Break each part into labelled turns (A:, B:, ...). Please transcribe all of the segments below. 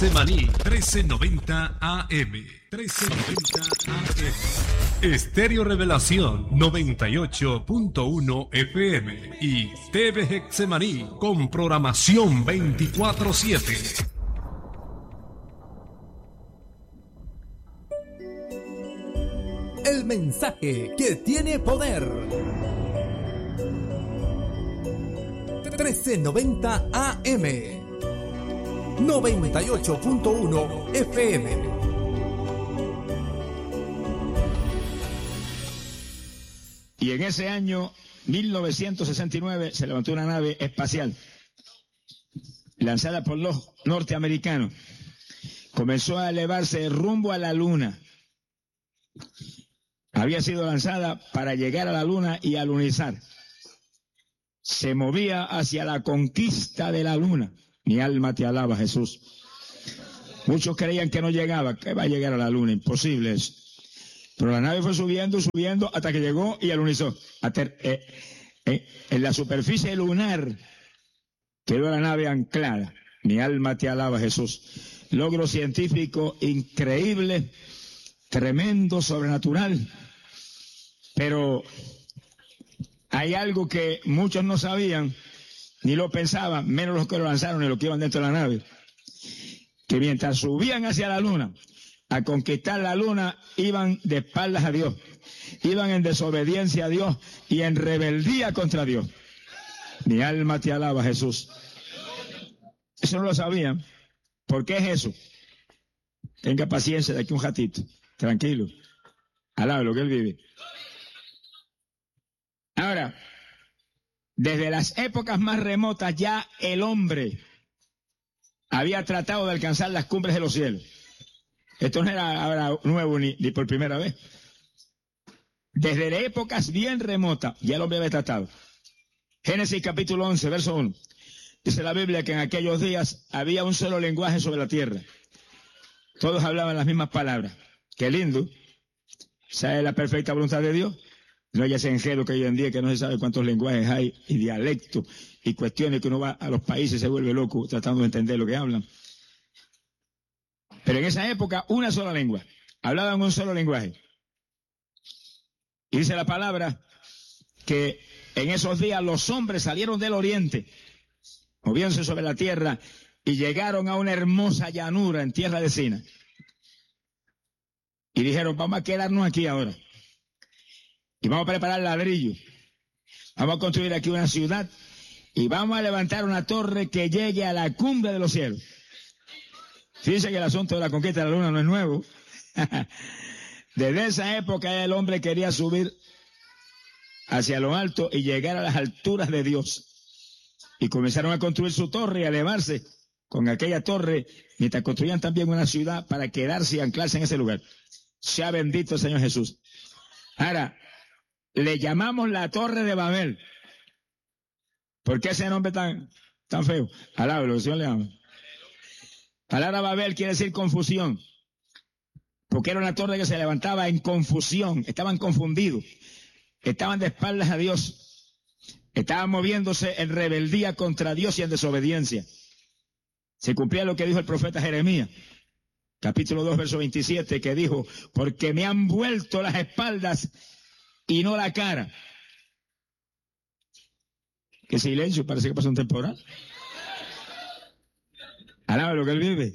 A: Semaní 1390 AM. 1390 AM. Estéreo Revelación 98.1 FM y TV Getsemaní con programación 24/7.
B: El mensaje que tiene poder. 1390 AM. 98.1 FM.
C: Y en ese año 1969 se levantó una nave espacial lanzada por los norteamericanos. Comenzó a elevarse rumbo a la luna. Había sido lanzada para llegar a la luna y alunizar. Se movía hacia la conquista de la luna. Mi alma te alaba, Jesús. Muchos creían que no llegaba, que va a llegar a la luna, imposible eso. Pero la nave fue subiendo hasta que llegó y alunizó. En la superficie lunar quedó la nave anclada. Mi alma te alaba, Jesús. Logro científico increíble, tremendo, sobrenatural. Pero hay algo que muchos no sabían, ni lo pensaban, menos los que lo lanzaron ni los que iban dentro de la nave. Que mientras subían hacia la luna, a conquistar la luna, iban de espaldas a Dios. Iban en desobediencia a Dios y en rebeldía contra Dios. Mi alma te alaba, Jesús. Eso no lo sabían. ¿Por qué es eso? Tenga paciencia de aquí un ratito. Tranquilo. Alabe lo que Él vive. Ahora, desde las épocas más remotas ya el hombre había tratado de alcanzar las cumbres de los cielos. Esto no era ahora nuevo ni por primera vez. Desde épocas bien remotas ya el hombre había tratado. Génesis capítulo 11, verso 1. Dice la Biblia que en aquellos días había un solo lenguaje sobre la tierra. Todos hablaban las mismas palabras. Qué lindo. ¿Sabe la perfecta voluntad de Dios? No hay ese enredo que hoy en día que no se sabe cuántos lenguajes hay y dialectos y cuestiones que uno va a los países y se vuelve loco tratando de entender lo que hablan. Pero en esa época una sola lengua. Hablaban un solo lenguaje. Y dice la palabra que en esos días los hombres salieron del oriente, moviéndose sobre la tierra y llegaron a una hermosa llanura en tierra de Sina. Y dijeron, vamos a quedarnos aquí ahora. Y vamos a preparar ladrillo. Vamos a construir aquí una ciudad y vamos a levantar una torre que llegue a la cumbre de los cielos. Fíjense que el asunto de la conquista de la luna no es nuevo. Desde esa época el hombre quería subir hacia lo alto y llegar a las alturas de Dios. Y comenzaron a construir su torre y a elevarse con aquella torre, mientras construían también una ciudad para quedarse y anclarse en ese lugar. Sea bendito el Señor Jesús. Ahora, le llamamos la Torre de Babel. ¿Por qué ese nombre tan feo? Alábalo, el Señor le ama. Palabra Babel quiere decir confusión. Porque era una torre que se levantaba en confusión. Estaban confundidos. Estaban de espaldas a Dios. Estaban moviéndose en rebeldía contra Dios y en desobediencia. Se cumplía lo que dijo el profeta Jeremías. Capítulo 2, verso 27, que dijo, porque me han vuelto las espaldas y no la cara. Qué silencio, parece que pasó un temporal. Alaba lo que Él vive.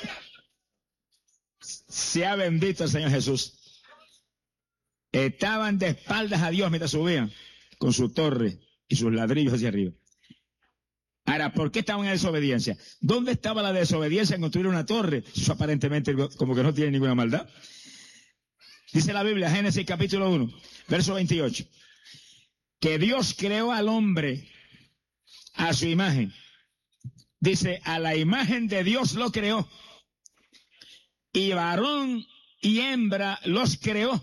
C: Sea bendito el Señor Jesús. Estaban de espaldas a Dios mientras subían con su torre y sus ladrillos hacia arriba. Ahora, ¿por qué estaban en desobediencia? ¿Dónde estaba la desobediencia en construir una torre? Eso aparentemente como que no tiene ninguna maldad. Dice la Biblia, Génesis capítulo 1, verso 28, que Dios creó al hombre a su imagen. Dice, a la imagen de Dios lo creó. Y varón y hembra los creó.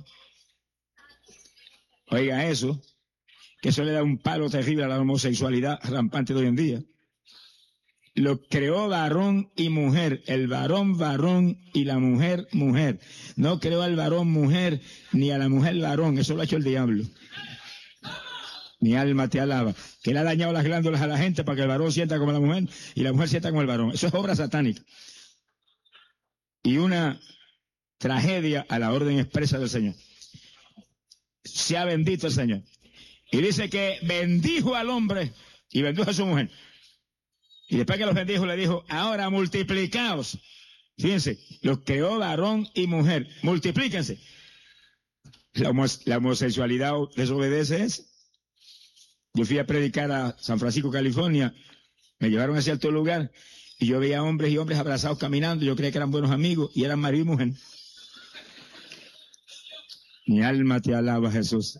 C: Oiga eso, que eso le da un palo terrible a la homosexualidad rampante de hoy en día. Lo creó varón y mujer, el varón, varón y la mujer, mujer. No creó al varón mujer ni a la mujer varón, eso lo ha hecho el diablo. Mi alma te alaba. Que le ha dañado las glándulas a la gente para que el varón sienta como la mujer y la mujer sienta como el varón. Eso es obra satánica. y una tragedia a la orden expresa del Señor. Sea bendito el Señor. Y dice que bendijo al hombre y bendijo a su mujer. Y después que los bendijo le dijo, ahora multiplicaos. Fíjense, los creó varón y mujer. Multiplíquense. La homosexualidad desobedece eso. Yo fui a predicar a San Francisco, California. Me llevaron a cierto lugar y yo veía hombres y hombres abrazados caminando. Yo creía que eran buenos amigos y eran marido y mujer. Mi alma te alaba, Jesús.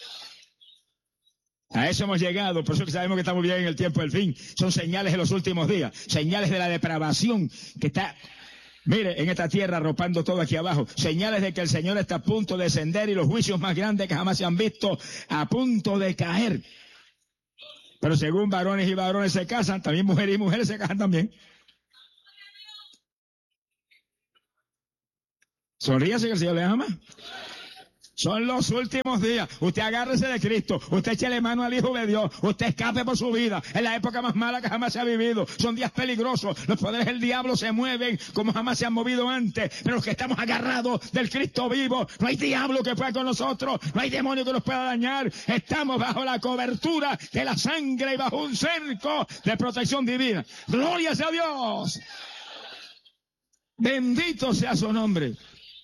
C: A eso hemos llegado, por eso que sabemos que estamos bien en el tiempo del fin. Son señales de los últimos días, señales de la depravación que está, mire, en esta tierra arropando todo aquí abajo. Señales de que el Señor está a punto de descender y los juicios más grandes que jamás se han visto a punto de caer. Pero según varones y varones se casan, también mujeres y mujeres se casan también. Sonríase que el Señor le ama. Son los últimos días. Usted agárrese de Cristo. Usted échele mano al Hijo de Dios. Usted escape por su vida. Es la época más mala que jamás se ha vivido. Son días peligrosos. Los poderes del diablo se mueven como jamás se han movido antes. Pero los que estamos agarrados del Cristo vivo, no hay diablo que pueda con nosotros. No hay demonio que nos pueda dañar. Estamos bajo la cobertura de la sangre y bajo un cerco de protección divina. ¡Gloria sea a Dios! Bendito sea su nombre.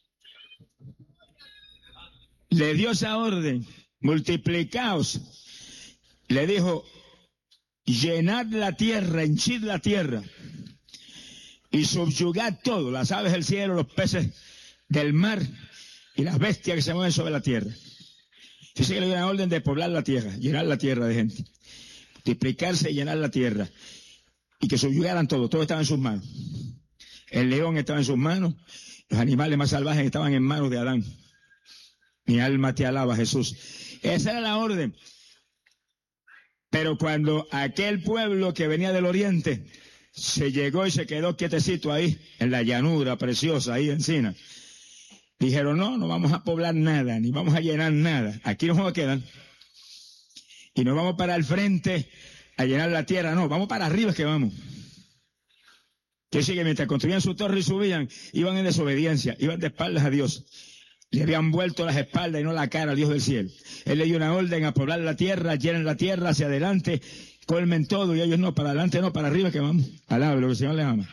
C: Le dio esa orden, multiplicaos. Le dijo, llenad la tierra, henchid la tierra y subyugad todo, las aves del cielo, los peces del mar y las bestias que se mueven sobre la tierra. Fíjese que le dio una orden de poblar la tierra, llenar la tierra de gente, multiplicarse y llenar la tierra y que subyugaran todo estaba en sus manos. El león estaba en sus manos, los animales más salvajes estaban en manos de Adán. Mi alma te alaba, Jesús. Esa era la orden. Pero cuando aquel pueblo que venía del oriente se llegó y se quedó quietecito ahí, en la llanura preciosa, ahí en Sina, dijeron, no vamos a poblar nada, ni vamos a llenar nada. Aquí nos vamos a quedar. Y no vamos para el frente a llenar la tierra, no, vamos para arriba es que vamos. Que sí, que mientras construían su torre y subían, iban en desobediencia, iban de espaldas a Dios. Le habían vuelto las espaldas y no la cara al Dios del cielo. Él le dio una orden a poblar la tierra, llenen la tierra hacia adelante, colmen todo, y ellos no, para adelante no, para arriba que vamos. Alabe lo que el Señor les ama.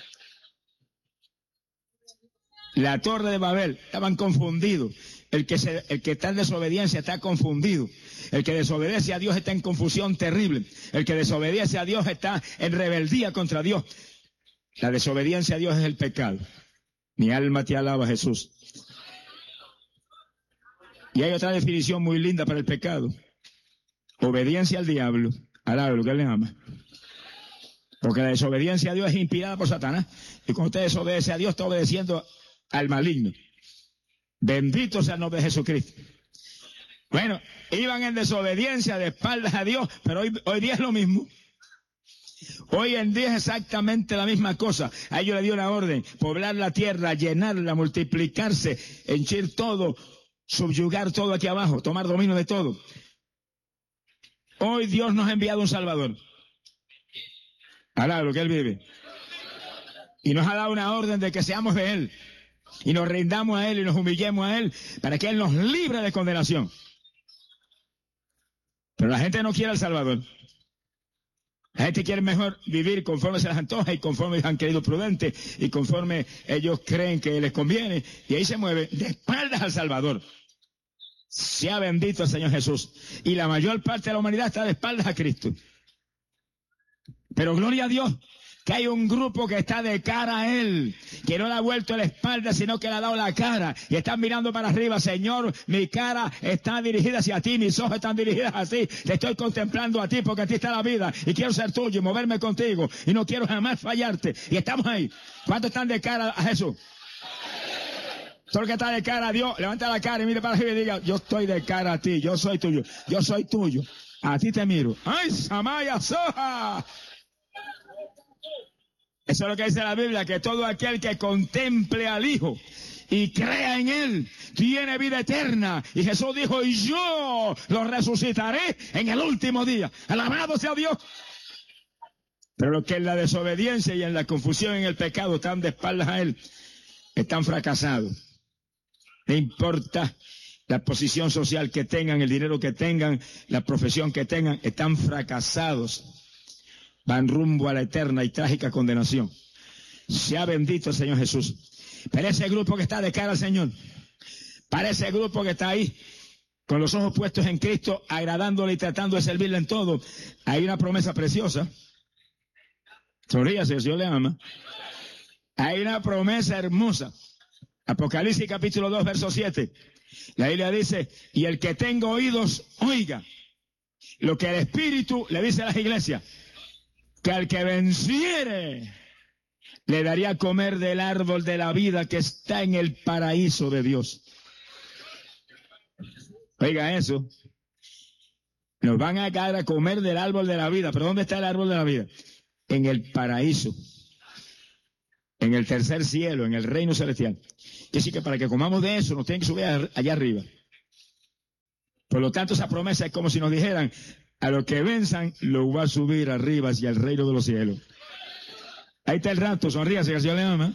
C: La torre de Babel, estaban confundidos. El que está en desobediencia está confundido. El que desobedece a Dios está en confusión terrible. El que desobedece a Dios está en rebeldía contra Dios. La desobediencia a Dios es el pecado. Mi alma te alaba, Jesús. Y hay otra definición muy linda para el pecado. Obediencia al diablo. Alabe lo que él le ama. Porque la desobediencia a Dios es inspirada por Satanás. Y cuando usted desobedece a Dios, está obedeciendo al maligno. Bendito sea el nombre de Jesucristo. Bueno, iban en desobediencia de espaldas a Dios, pero hoy día es lo mismo. Hoy en día es exactamente la misma cosa. A ellos le dio una orden, poblar la tierra, llenarla, multiplicarse, henchir todo, subyugar todo aquí abajo, tomar dominio de todo. Hoy Dios nos ha enviado un Salvador. Alá, lo que Él vive. Y nos ha dado una orden de que seamos de Él. Y nos rindamos a Él y nos humillemos a Él para que Él nos libre de condenación. Pero la gente no quiere al Salvador. La gente quiere mejor vivir conforme se les antoja y conforme ellos han querido prudente y conforme ellos creen que les conviene. Y ahí se mueve de espaldas al Salvador. Sea bendito el Señor Jesús. Y la mayor parte de la humanidad está de espaldas a Cristo. Pero gloria a Dios que hay un grupo que está de cara a Él, que no le ha vuelto la espalda, sino que le ha dado la cara, y están mirando para arriba. Señor, mi cara está dirigida hacia ti, mis ojos están dirigidos a ti, te estoy contemplando a ti, porque a ti está la vida, y quiero ser tuyo, y moverme contigo, y no quiero jamás fallarte, y estamos ahí. ¿Cuántos están de cara a Jesús? Todo el que está de cara a Dios, levanta la cara y mire para arriba y diga, yo estoy de cara a ti, yo soy tuyo, a ti te miro. ¡Ay, Samaya Soja! Eso es lo que dice la Biblia, que todo aquel que contemple al Hijo y crea en Él tiene vida eterna. Y Jesús dijo, y yo lo resucitaré en el último día. Alabado sea Dios. Pero los que en la desobediencia y en la confusión, en el pecado, están de espaldas a Él, están fracasados. No importa la posición social que tengan, el dinero que tengan, la profesión que tengan, están fracasados. Van rumbo a la eterna y trágica condenación. Sea bendito el Señor Jesús. Pero ese grupo que está de cara al Señor, para ese grupo que está ahí, con los ojos puestos en Cristo, agradándole y tratando de servirle en todo, hay una promesa preciosa. Sonríase, el Señor le ama. Hay una promesa hermosa. Apocalipsis capítulo 2, verso 7. La Biblia dice, y el que tenga oídos, oiga lo que el Espíritu le dice a las iglesias, que al que venciere, le daría a comer del árbol de la vida que está en el paraíso de Dios. Oiga eso. Nos van a dar a comer del árbol de la vida. ¿Pero dónde está el árbol de la vida? En el paraíso. En el tercer cielo, en el reino celestial. Es decir, que para que comamos de eso nos tienen que subir allá arriba. Por lo tanto, esa promesa es como si nos dijeran, a los que venzan, los va a subir arriba hacia el reino de los cielos. Ahí está el rapto, sonríase, que el Señor le ama.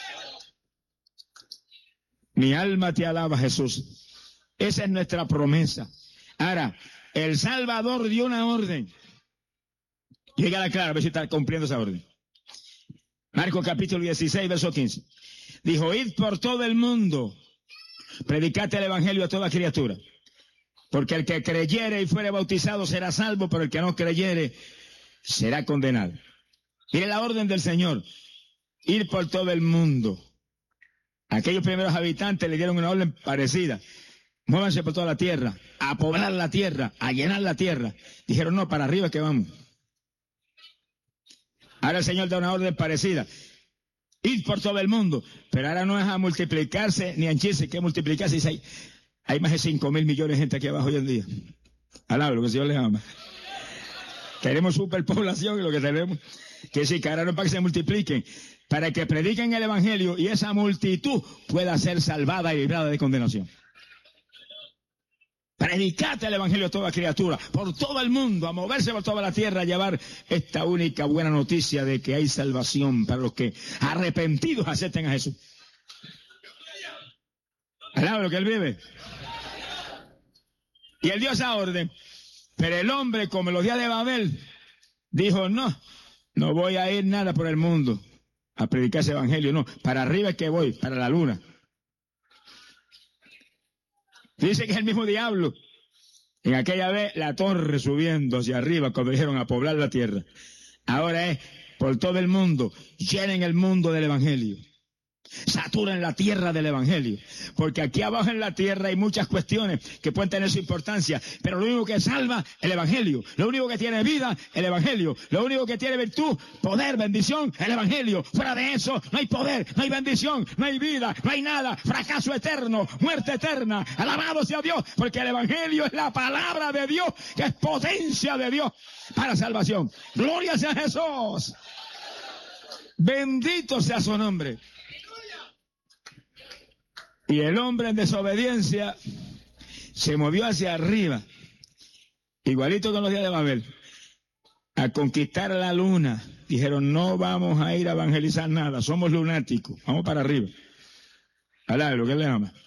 C: Mi alma te alaba, Jesús. Esa es nuestra promesa. Ahora, el Salvador dio una orden. Llega la clara, a ver si está cumpliendo esa orden. Marcos capítulo 16, verso 15. Dijo, id por todo el mundo, predicate el evangelio a toda criatura. Porque el que creyere y fuere bautizado será salvo, pero el que no creyere será condenado. Mire la orden del Señor. Ir por todo el mundo. Aquellos primeros habitantes le dieron una orden parecida. Muévanse por toda la tierra, a poblar la tierra, a llenar la tierra. Dijeron, no, para arriba es que vamos. Ahora el Señor da una orden parecida. Ir por todo el mundo. Pero ahora no es a multiplicarse ni a henchirse, que multiplicarse. Dice, hay más de 5.000 millones de gente aquí abajo hoy en día. Alabro, que el Señor les ama. Tenemos superpoblación y lo que tenemos. Que decir que ahora no es para que se multipliquen, para que prediquen el evangelio y esa multitud pueda ser salvada y librada de condenación. Predicate el evangelio a toda criatura, por todo el mundo, a moverse por toda la tierra, a llevar esta única buena noticia de que hay salvación para los que arrepentidos acepten a Jesús. Alaba lo que él vive. Y él dio esa orden, pero el hombre, como en los días de Babel, dijo, no voy a ir nada por el mundo a predicar ese evangelio, no, para arriba es que voy, para la luna. Dice que es el mismo diablo. En aquella vez la torre subiendo hacia arriba cuando dijeron a poblar la tierra. Ahora es por todo el mundo. Llenen el mundo del evangelio. Saturen la tierra del evangelio. Porque aquí abajo en la tierra hay muchas cuestiones que pueden tener su importancia. Pero lo único que salva, el evangelio. Lo único que tiene vida, el evangelio. Lo único que tiene virtud, poder, bendición, el evangelio. Fuera de eso, no hay poder, no hay bendición, no hay vida, no hay nada. Fracaso eterno, muerte eterna. Alabado sea Dios, porque el evangelio es la palabra de Dios, que es potencia de Dios para salvación. Gloria sea Jesús. Bendito sea su nombre. Y el hombre en desobediencia se movió hacia arriba, igualito que en los días de Babel, a conquistar la luna. Dijeron, no vamos a ir a evangelizar nada, somos lunáticos, vamos para arriba. Alá, lo que él le ama.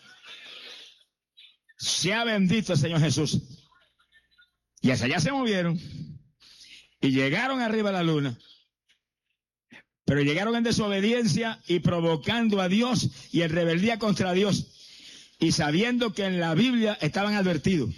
C: Sea bendito el Señor Jesús. Y hacia allá se movieron y llegaron arriba a la luna. Pero llegaron en desobediencia y provocando a Dios y en rebeldía contra Dios. Y sabiendo que en la Biblia estaban advertidos.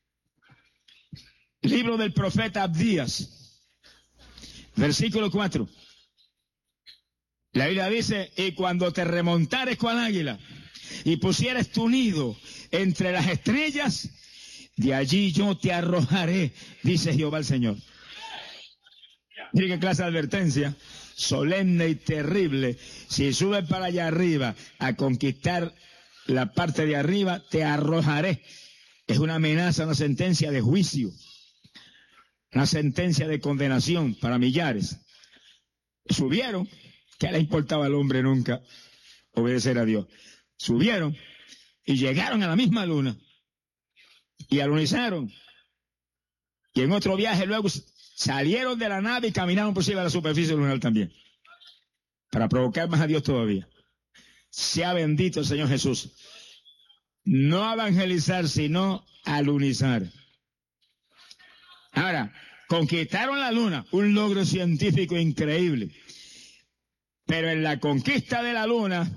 C: Libro del profeta Abdías, versículo 4. La Biblia dice, y cuando te remontares cual águila y pusieres tu nido entre las estrellas, de allí yo te arrojaré, dice Jehová el Señor. Mire qué clase de advertencia. Solemne y terrible. Si subes para allá arriba a conquistar la parte de arriba, te arrojaré. Es una amenaza, una sentencia de juicio, una sentencia de condenación para millares. Subieron, ¿qué le importaba al hombre nunca obedecer a Dios? Subieron y llegaron a la misma luna y alunizaron. Y en otro viaje luego salieron de la nave y caminaron por encima de la superficie lunar también, para provocar más a Dios todavía. Sea bendito el Señor Jesús. No a evangelizar, sino a alunizar. Ahora, conquistaron la luna, un logro científico increíble. Pero en la conquista de la luna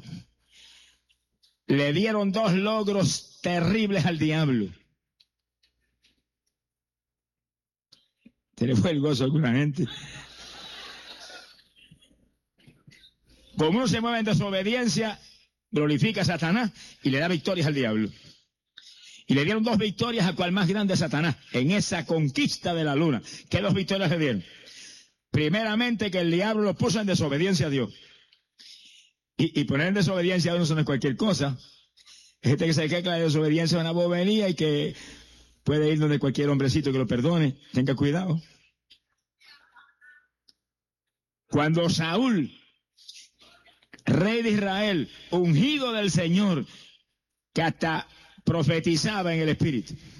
C: le dieron dos logros terribles al diablo. ¿Se le fue el gozo a alguna gente? Como uno se mueve en desobediencia, glorifica a Satanás y le da victorias al diablo. Y le dieron dos victorias a cual más grande, Satanás, en esa conquista de la luna. ¿Qué dos victorias le dieron? Primeramente, que el diablo lo puso en desobediencia a Dios. Y poner en desobediencia a Dios no es cualquier cosa. Hay gente que se cree que la desobediencia es una bobería y que puede ir donde cualquier hombrecito que lo perdone. Tenga cuidado. Cuando Saúl, rey de Israel, ungido del Señor, que hasta profetizaba en el Espíritu,